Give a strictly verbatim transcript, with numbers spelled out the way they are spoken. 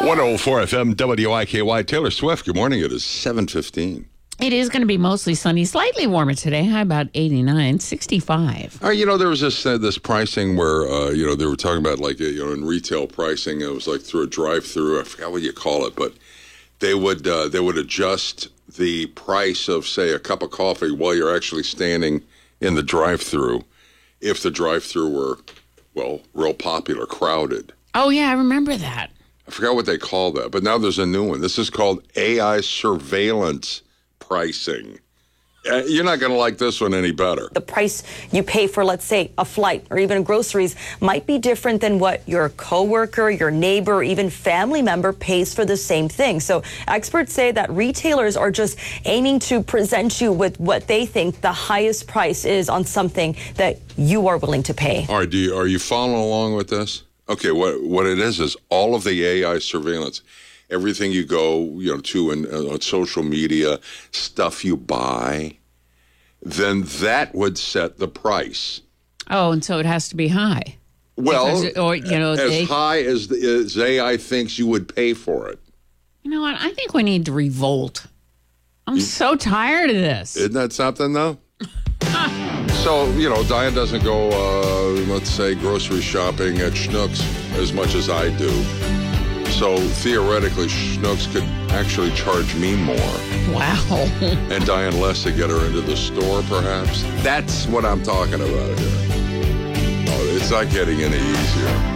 one oh four F M W I K Y. Taylor Swift, good morning. It is seven fifteen. It is going to be mostly sunny, slightly warmer today, high about eighty-nine, sixty-five. Uh, you know, there was this uh, this pricing where, uh, you know, they were talking about, like, uh, you know, in retail pricing, it was like through a drive-through, I forgot what you call it, but they would uh, they would adjust the price of, say, a cup of coffee while you're actually standing in the drive-through if the drive-through were, well, real popular, crowded. Oh, yeah, I remember that. I forgot what they call that, but now there's a new one. This is called A I surveillance pricing. Uh, you're not going to like this one any better. The price you pay for, let's say, a flight or even groceries might be different than what your coworker, your neighbor, or even family member pays for the same thing. So experts say that retailers are just aiming to present you with what they think the highest price is on something that you are willing to pay. All right, do you, are you following along with this? Okay, what what it is is all of the A I surveillance, everything you go, you know, to in, uh, on social media, stuff you buy, then that would set the price. Oh, and so it has to be high. Well, Because, or, you know, as they, high as, the, as A I thinks you would pay for it. You know what? I think we need to revolt. I'm so tired of this. Isn't that something, though? So, you know, Diane doesn't go, uh, let's say, grocery shopping at Schnucks as much as I do. So, theoretically, Schnucks could actually charge me more. Wow. And Diane less to get her into the store, perhaps. That's what I'm talking about here. Oh, it's not getting any easier.